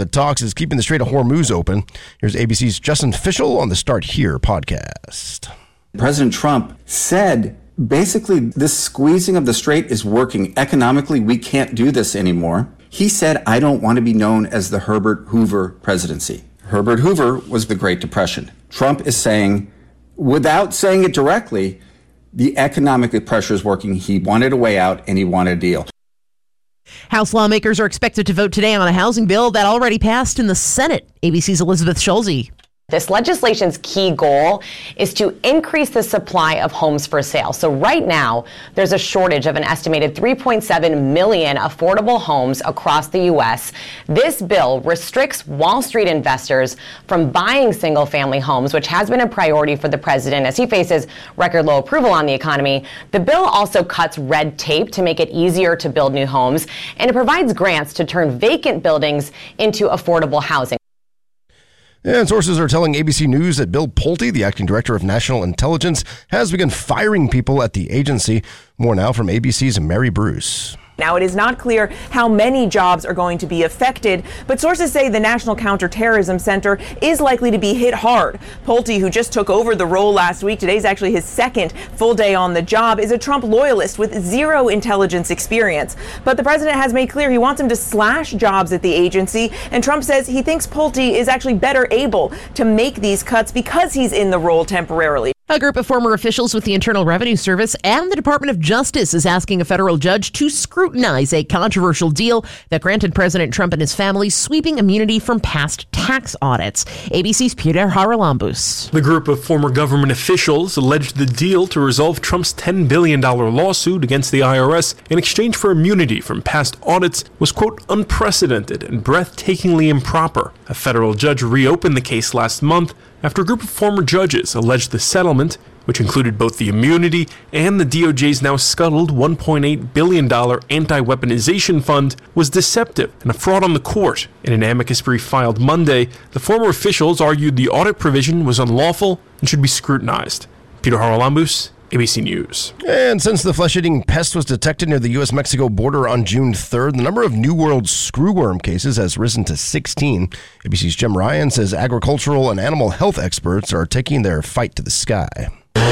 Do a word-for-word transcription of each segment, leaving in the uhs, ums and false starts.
the talks is keeping the Strait of Hormuz open. Here's A B C's Justin Fischel on the Start Here podcast. President Trump said basically this squeezing of the strait is working. Economically, we can't do this anymore. He said, I don't want to be known as the Herbert Hoover presidency. Herbert Hoover was the Great Depression. Trump is saying, without saying it directly, the economic pressure is working. He wanted a way out and he wanted a deal. House lawmakers are expected to vote today on a housing bill that already passed in the Senate. A B C's Elizabeth Schulze. This legislation's key goal is to increase the supply of homes for sale. So right now, there's a shortage of an estimated three point seven million affordable homes across the U S. This bill restricts Wall Street investors from buying single-family homes, which has been a priority for the president as he faces record low approval on the economy. The bill also cuts red tape to make it easier to build new homes, and it provides grants to turn vacant buildings into affordable housing. And sources are telling A B C News that Bill Pulte, the acting director of national intelligence, has begun firing people at the agency. More now from A B C's Mary Bruce. Now, it is not clear how many jobs are going to be affected, but sources say the National Counterterrorism Center is likely to be hit hard. Pulte, who just took over the role last week, today's actually his second full day on the job, is a Trump loyalist with zero intelligence experience. But the president has made clear he wants him to slash jobs at the agency, and Trump says he thinks Pulte is actually better able to make these cuts because he's in the role temporarily. A group of former officials with the Internal Revenue Service and the Department of Justice is asking a federal judge to scrutinize a controversial deal that granted President Trump and his family sweeping immunity from past tax audits. A B C's Peter Haralambous. The group of former government officials alleged the deal to resolve Trump's ten billion dollars lawsuit against the I R S in exchange for immunity from past audits was, quote, unprecedented and breathtakingly improper. A federal judge reopened the case last month after a group of former judges alleged the settlement, which included both the immunity and the D O J's now scuttled one point eight billion dollars anti-weaponization fund, was deceptive and a fraud on the court. In an amicus brief filed Monday, the former officials argued the audit provision was unlawful and should be scrutinized. Peter Haralambous, A B C News. And since the flesh-eating pest was detected near the U S Mexico border on June third, the number of New World screwworm cases has risen to sixteen. A B C's Jim Ryan says agricultural and animal health experts are taking their fight to the sky.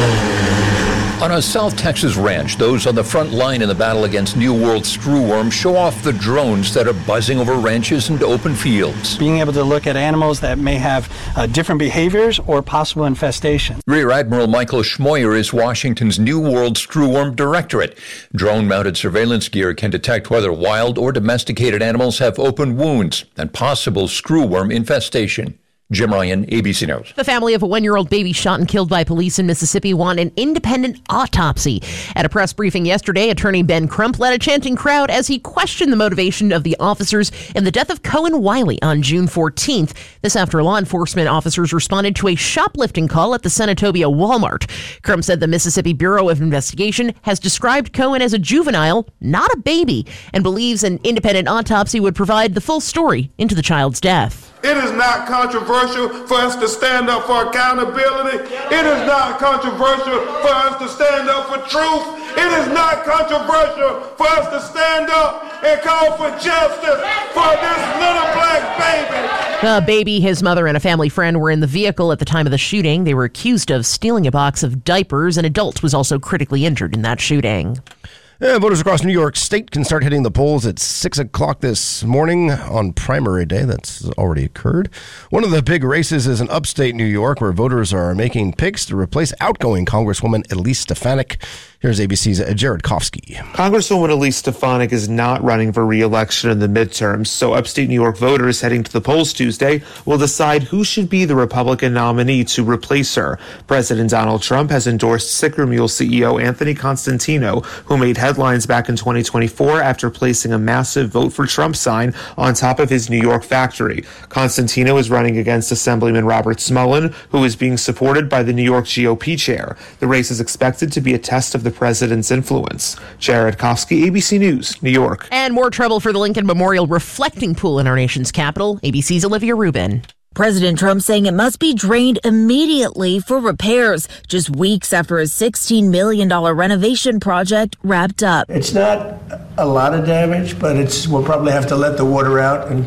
On a South Texas ranch, those on the front line in the battle against New World screwworm show off the drones that are buzzing over ranches and open fields. Being able to look at animals that may have uh, different behaviors or possible infestation. Rear Admiral Michael Schmoyer is Washington's New World Screwworm Directorate. Drone-mounted surveillance gear can detect whether wild or domesticated animals have open wounds and possible screwworm infestation. Jim Ryan, A B C News. The family of a one-year-old baby shot and killed by police in Mississippi want an independent autopsy. At a press briefing yesterday, attorney Ben Crump led a chanting crowd as he questioned the motivation of the officers in the death of Cohen Wiley on June fourteenth. This after law enforcement officers responded to a shoplifting call at the Senatobia Walmart. Crump said the Mississippi Bureau of Investigation has described Cohen as a juvenile, not a baby, and believes an independent autopsy would provide the full story into the child's death. It is not controversial for us to stand up for accountability. It is not controversial for us to stand up for truth. It is not controversial for us to stand up and call for justice for this little black baby. The baby, his mother, and a family friend were in the vehicle at the time of the shooting. They were accused of stealing a box of diapers. An adult was also critically injured in that shooting. Yeah, voters across New York State can start hitting the polls at six o'clock this morning on primary day. That's already occurred. One of the big races is in upstate New York, where voters are making picks to replace outgoing Congresswoman Elise Stefanik. Here's A B C's Jared Kofsky. Congresswoman Elise Stefanik is not running for re-election in the midterms, so upstate New York voters heading to the polls Tuesday will decide who should be the Republican nominee to replace her. President Donald Trump has endorsed Sicker Mule C E O Anthony Constantino, who made headlines back in twenty twenty-four after placing a massive Vote for Trump sign on top of his New York factory. Constantino is running against Assemblyman Robert Smullen, who is being supported by the New York G O P chair. The race is expected to be a test of the president's influence. Jared Kofsky, A B C News, New York. And more trouble for the Lincoln Memorial reflecting pool in our nation's capital. A B C's Olivia Rubin. President Trump saying it must be drained immediately for repairs, just weeks after a sixteen million dollars renovation project wrapped up. It's not a lot of damage, but it's we'll probably have to let the water out and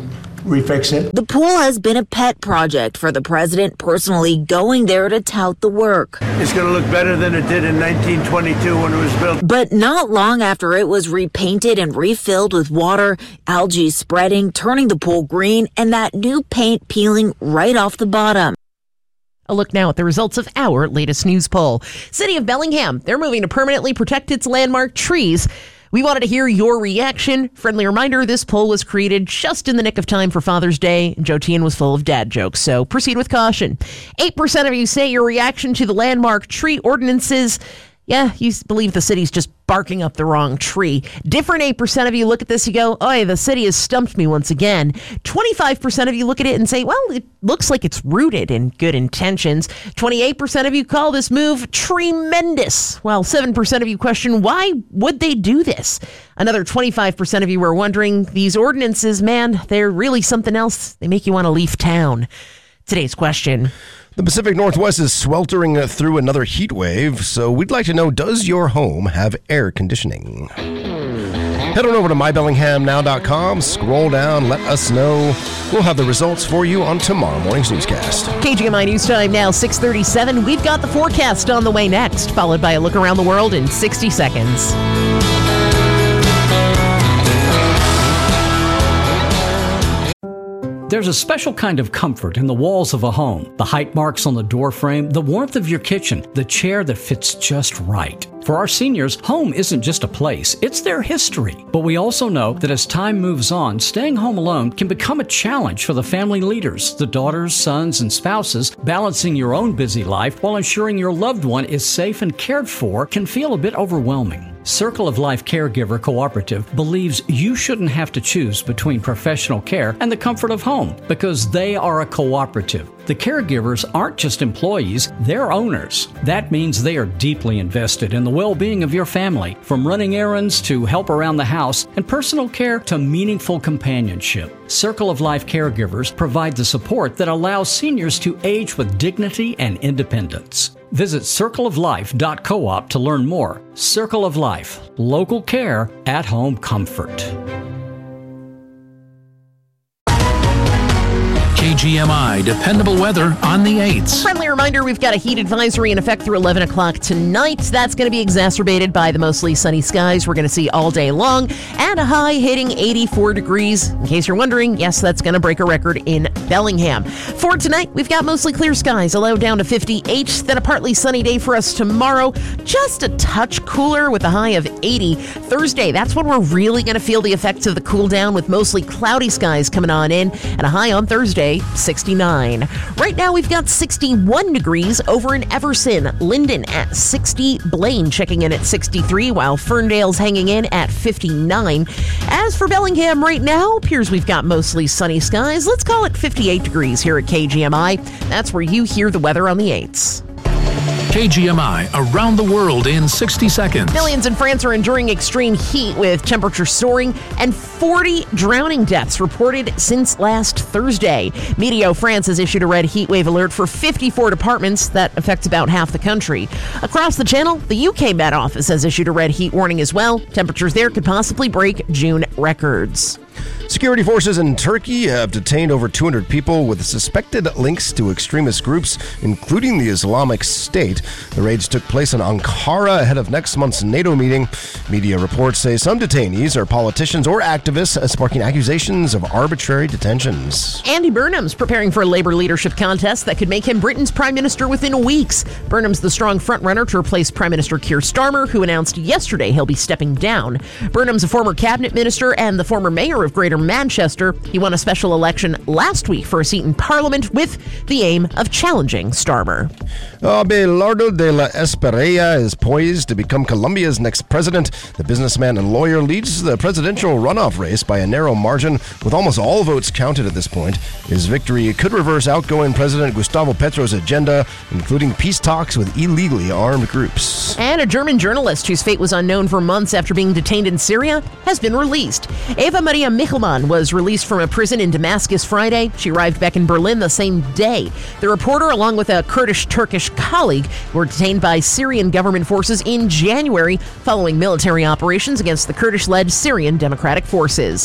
refix it. The pool has been a pet project for the president, personally going there to tout the work. It's going to look better than it did in nineteen twenty-two when it was built. But not long after it was repainted and refilled with water, algae spreading, turning the pool green, and that new paint peeling right off the bottom. A look now at the results of our latest news poll. City of Bellingham, they're moving to permanently protect its landmark trees. We wanted to hear your reaction. Friendly reminder, this poll was created just in the nick of time for Father's Day. Joe Tian was full of dad jokes, so proceed with caution. eight percent of you say your reaction to the landmark tree ordinances, yeah, you believe the city's just barking up the wrong tree. Different eight percent of you look at this, you go, oh, the city has stumped me once again. twenty-five percent of you look at it and say, well, it looks like it's rooted in good intentions. twenty-eight percent of you call this move tremendous, while seven percent of you question, why would they do this? Another twenty-five percent of you were wondering, these ordinances, man, they're really something else. They make you want to leave town. Today's question. The Pacific Northwest is sweltering through another heat wave, so we'd like to know, does your home have air conditioning? Head on over to my bellingham now dot com, scroll down, let us know. We'll have the results for you on tomorrow morning's newscast. K G M I News Time now, six thirty-seven. We've got the forecast on the way next, followed by a look around the world in sixty seconds. There's a special kind of comfort in the walls of a home, the height marks on the door frame, the warmth of your kitchen, the chair that fits just right. For our seniors, home isn't just a place, it's their history. But we also know that as time moves on, staying home alone can become a challenge for the family leaders, the daughters, sons, and spouses. Balancing your own busy life while ensuring your loved one is safe and cared for can feel a bit overwhelming. Circle of Life Caregiver Cooperative believes you shouldn't have to choose between professional care and the comfort of home because they are a cooperative. The caregivers aren't just employees, they're owners. That means they are deeply invested in the well-being of your family, from running errands to help around the house and personal care to meaningful companionship. Circle of Life Caregivers provide the support that allows seniors to age with dignity and independence. Visit circle of life dot coop to learn more. Circle of Life, local care, at-home comfort. K G M I dependable weather on the eights. Friendly reminder, we've got a heat advisory in effect through eleven o'clock tonight. That's going to be exacerbated by the mostly sunny skies we're going to see all day long, and a high hitting eighty-four degrees. In case you're wondering, yes, that's going to break a record in Bellingham. For tonight, we've got mostly clear skies, a low down to fifty-eight, then a partly sunny day for us tomorrow. Just a touch cooler with a high of eighty. Thursday, that's when we're really going to feel the effects of the cool down with mostly cloudy skies coming on in, and a high on Thursday, sixty-nine. Right now, we've got sixty-one degrees over in Everson. Linden at sixty. Blaine checking in at sixty-three, while Ferndale's hanging in at fifty-nine. As for Bellingham right now, appears we've got mostly sunny skies. Let's call it fifty-eight degrees here at K G M I. That's where you hear the weather on the eights. K G M I around the world in sixty seconds. Millions in France are enduring extreme heat with temperatures soaring and forty drowning deaths reported since last Thursday. Meteo France has issued a red heat wave alert for fifty-four departments that affects about half the country. Across the channel, the U K Met Office has issued a red heat warning as well. Temperatures there could possibly break June records. Security forces in Turkey have detained over two hundred people with suspected links to extremist groups, including the Islamic State. The raids took place in Ankara ahead of next month's NATO meeting. Media reports say some detainees are politicians or activists, sparking accusations of arbitrary detentions. Andy Burnham's preparing for a Labour leadership contest that could make him Britain's prime minister within weeks. Burnham's the strong frontrunner to replace Prime Minister Keir Starmer, who announced yesterday he'll be stepping down. Burnham's a former cabinet minister and the former mayor of Greater Manchester. He won a special election last week for a seat in Parliament with the aim of challenging Starmer. Abelardo de la Espriella is poised to become Colombia's next president. The businessman and lawyer leads the presidential runoff race by a narrow margin, with almost all votes counted at this point. His victory could reverse outgoing President Gustavo Petro's agenda, including peace talks with illegally armed groups. And a German journalist whose fate was unknown for months after being detained in Syria has been released. Eva Maria Michelman was released from a prison in Damascus Friday. She arrived back in Berlin the same day. The reporter, along with a Kurdish-Turkish colleague, were detained by Syrian government forces in January following military operations against the Kurdish-led Syrian Democratic Forces.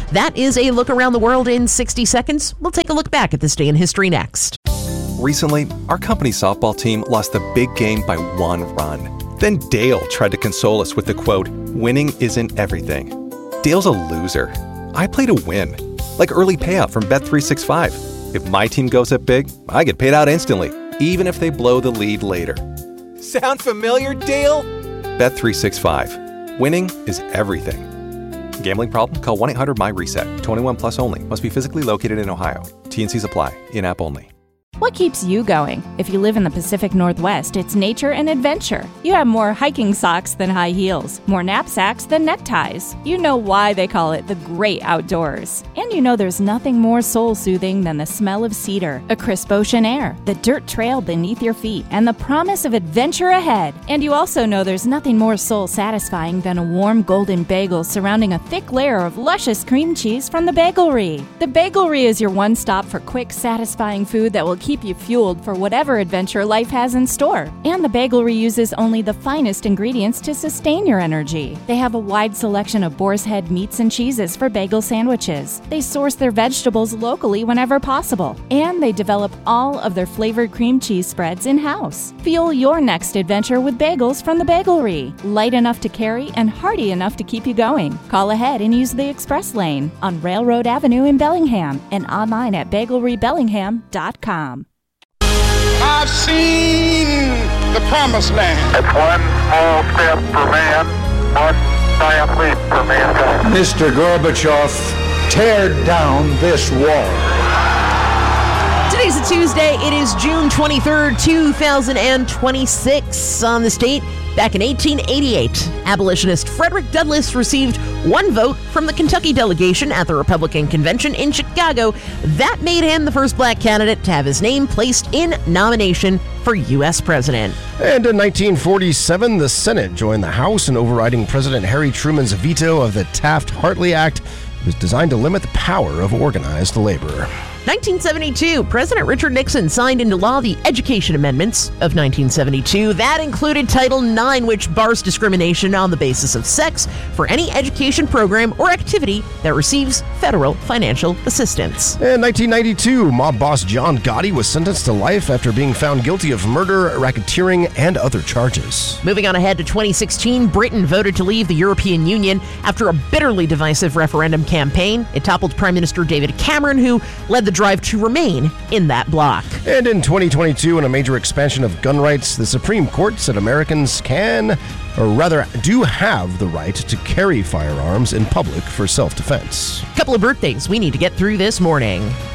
That is a look around the world in sixty seconds. We'll take a look back at this day in history next. Recently, our company's softball team lost the big game by one run. Then Dale tried to console us with the quote, "Winning isn't everything." Dale's a loser. I play to win, like early payout from Bet three sixty-five. If my team goes up big, I get paid out instantly, even if they blow the lead later. Sound familiar, Dale? Bet three sixty-five. Winning is everything. Gambling problem? Call one eight hundred M Y reset. twenty-one plus only. Must be physically located in Ohio. T N Cs apply. In-app only. What keeps you going? If you live in the Pacific Northwest, it's nature and adventure. You have more hiking socks than high heels, more knapsacks than neckties. You know why they call it the great outdoors. And you know there's nothing more soul-soothing than the smell of cedar, a crisp ocean air, the dirt trail beneath your feet, and the promise of adventure ahead. And you also know there's nothing more soul-satisfying than a warm golden bagel surrounding a thick layer of luscious cream cheese from the Bagelry. The Bagelry is your one stop for quick, satisfying food that will keep you fueled for whatever adventure life has in store. And the Bagelry uses only the finest ingredients to sustain your energy. They have a wide selection of boar's head meats and cheeses for bagel sandwiches. They source their vegetables locally whenever possible. And they develop all of their flavored cream cheese spreads in-house. Fuel your next adventure with bagels from the Bagelry. Light enough to carry and hearty enough to keep you going. Call ahead and use the express lane on Railroad Avenue in Bellingham and online at bagelry bellingham dot com. I've seen the promised land. It's one small step for man, one giant leap for mankind. Mister Gorbachev, tear down this wall. Today's a Tuesday. It is June twenty-third, two thousand twenty-six. On this date, back in eighteen eighty-eight, abolitionist Frederick Douglass received one vote from the Kentucky delegation at the Republican convention in Chicago. That made him the first black candidate to have his name placed in nomination for U S president. And in nineteen forty-seven, the Senate joined the House in overriding President Harry Truman's veto of the Taft-Hartley Act. It was designed to limit the power of organized labor. nineteen seventy-two, President Richard Nixon signed into law the Education Amendments of nineteen seventy-two. That included Title nine, which bars discrimination on the basis of sex for any education program or activity that receives federal financial assistance. In nineteen ninety-two, mob boss John Gotti was sentenced to life after being found guilty of murder, racketeering, and other charges. Moving on ahead to twenty sixteen, Britain voted to leave the European Union after a bitterly divisive referendum campaign. It toppled Prime Minister David Cameron, who led the drive to remain in that bloc. And in twenty twenty-two, in a major expansion of gun rights, the Supreme Court said Americans can, or rather do have the right to carry firearms in public for self-defense. Couple of birthdays we need to get through this morning.